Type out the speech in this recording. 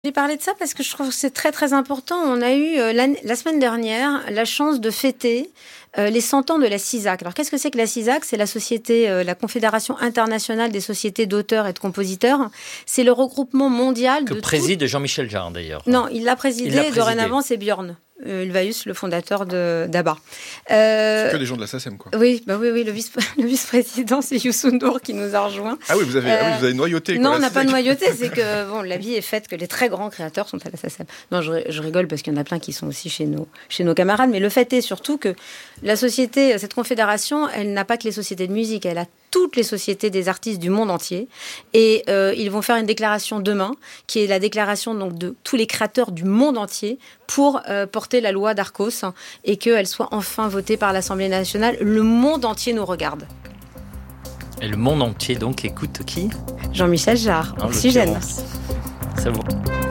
J'ai parlé de ça parce que je trouve que c'est très très important. On a eu la semaine dernière la chance de fêter les 100 ans de la CISAC. Alors qu'est-ce que c'est que la CISAC ? C'est la société, la Confédération internationale des sociétés d'auteurs et de compositeurs. C'est le regroupement mondial que préside Jean-Michel Jarre d'ailleurs. Non, il l'a présidé. Dorénavant, c'est Björn Ulvaeus, le fondateur d'ABBA. C'est que des gens de la SACEM, quoi. Oui, le vice-président, c'est Youssou N'Dour qui nous a rejoints. Ah oui, vous avez noyauté. Non, on n'a pas noyauté, c'est que la vie est faite que les très grands créateurs sont à la SACEM. Non, je rigole parce qu'il y en a plein qui sont aussi chez nos camarades, mais le fait est surtout que la société, cette confédération, elle n'a pas que les sociétés de musique, elle a toutes les sociétés des artistes du monde entier. Et ils vont faire une déclaration demain, qui est la déclaration donc, de tous les créateurs du monde entier pour porter la loi d'Arcos et qu'elle soit enfin votée par l'Assemblée nationale. Le monde entier nous regarde. Et le monde entier, donc, écoute qui ? Jean-Michel Jarre, Oxygène. Ça vaut.